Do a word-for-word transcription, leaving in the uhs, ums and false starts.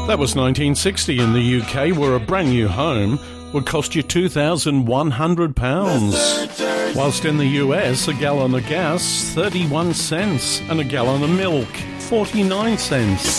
That was nineteen sixty in the U K, where a brand new home would cost you two thousand one hundred pounds. Whilst in the U S, a gallon of gas, thirty-one cents, and a gallon of milk, forty-nine cents.